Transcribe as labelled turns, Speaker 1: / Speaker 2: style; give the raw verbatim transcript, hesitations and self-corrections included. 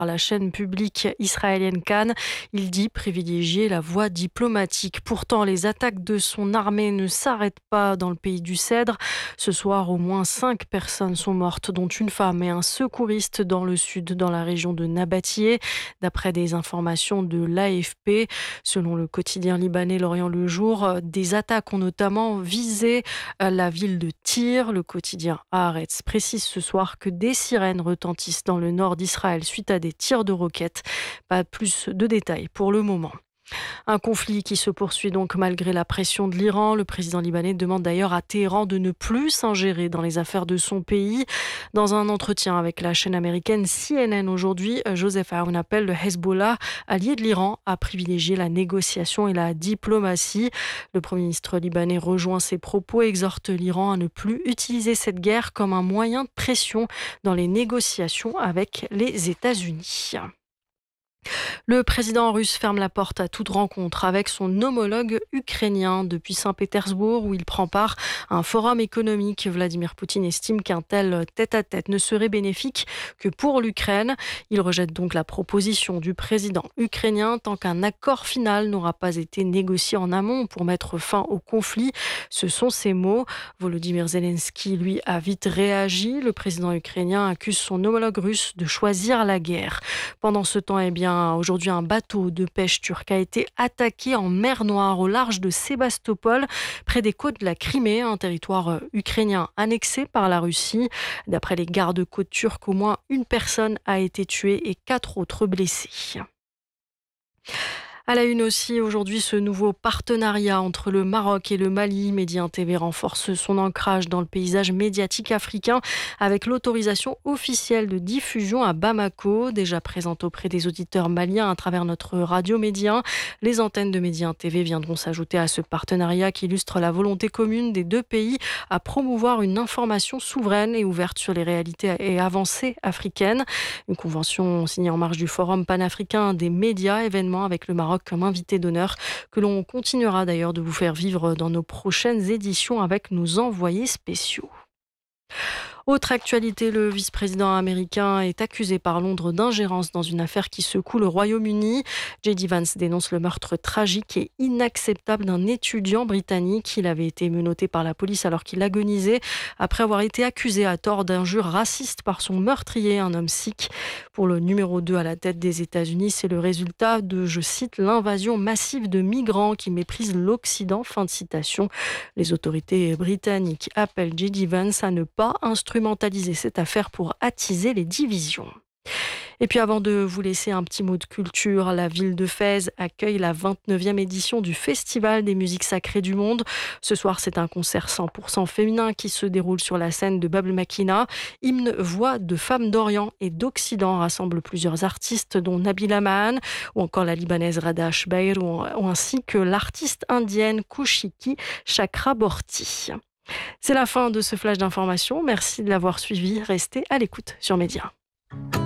Speaker 1: la chaîne publique israélienne Cannes. Il dit privilégier la voie diplomatique. Pourtant, les attaques de son armée ne s'arrêtent pas dans le pays du Cèdre. Ce soir, au moins cinq personnes sont mortes, dont une femme et un secouriste dans le sud, dans la région de Nabatieh, d'après des informations de l'A F P. Selon le quotidien libanais L'Orient le Jour, des attaques ont notamment visé la ville de Tyr. Le quotidien Haaretz précise ce soir que des sirènes retentissent dans le nord d'Israël suite à des tirs de roquettes. Pas plus de détails pour le moment. Un conflit qui se poursuit donc malgré la pression de l'Iran. Le président libanais demande d'ailleurs à Téhéran de ne plus s'ingérer dans les affaires de son pays. Dans un entretien avec la chaîne américaine C N N aujourd'hui, Joseph Aoun appelle le Hezbollah, allié de l'Iran, à privilégier la négociation et la diplomatie. Le Premier ministre libanais rejoint ses propos et exhorte l'Iran à ne plus utiliser cette guerre comme un moyen de pression dans les négociations avec les États-Unis. Le président russe ferme la porte à toute rencontre avec son homologue ukrainien depuis Saint-Pétersbourg où il prend part à un forum économique. Vladimir Poutine estime qu'un tel tête-à-tête ne serait bénéfique que pour l'Ukraine. Il rejette donc la proposition du président ukrainien tant qu'un accord final n'aura pas été négocié en amont pour mettre fin au conflit. Ce sont ses mots. Volodymyr Zelensky, lui, a vite réagi. Le président ukrainien accuse son homologue russe de choisir la guerre. Pendant ce temps, eh bien, aujourd'hui, un bateau de pêche turc a été attaqué en mer Noire au large de Sébastopol, près des côtes de la Crimée, un territoire ukrainien annexé par la Russie. D'après les gardes-côtes turcs, au moins une personne a été tuée et quatre autres blessées. À la une aussi, aujourd'hui, ce nouveau partenariat entre le Maroc et le Mali. Média T V renforce son ancrage dans le paysage médiatique africain avec l'autorisation officielle de diffusion à Bamako, déjà présente auprès des auditeurs maliens à travers notre radio Média. Les antennes de Média T V viendront s'ajouter à ce partenariat qui illustre la volonté commune des deux pays à promouvoir une information souveraine et ouverte sur les réalités et avancées africaines. Une convention signée en marge du Forum panafricain des médias, événement avec le Maroc comme invité d'honneur, que l'on continuera d'ailleurs de vous faire vivre dans nos prochaines éditions avec nos envoyés spéciaux. Autre actualité, le vice-président américain est accusé par Londres d'ingérence dans une affaire qui secoue le Royaume-Uni. J D Vance dénonce le meurtre tragique et inacceptable d'un étudiant britannique. Il avait été menotté par la police alors qu'il agonisait après avoir été accusé à tort d'injures racistes par son meurtrier, un homme sikh. Pour le numéro deux à la tête des États-Unis, c'est le résultat de, je cite, l'invasion massive de migrants qui méprisent l'Occident. Fin de citation. Les autorités britanniques appellent J D Vance à ne pas instrumentaliser cette affaire pour attiser les divisions. Et puis avant de vous laisser un petit mot de culture, la ville de Fès accueille la vingt-neuvième édition du Festival des musiques sacrées du monde. Ce soir, c'est un concert cent pour cent féminin qui se déroule sur la scène de Bab el-Makina. Hymne, voix de femmes d'Orient et d'Occident rassemble plusieurs artistes dont Nabila Mahan ou encore la libanaise Rada Ashbair ou ainsi que l'artiste indienne Kushiki Chakraborty. C'est la fin de ce flash d'information. Merci de l'avoir suivi. Restez à l'écoute sur Média.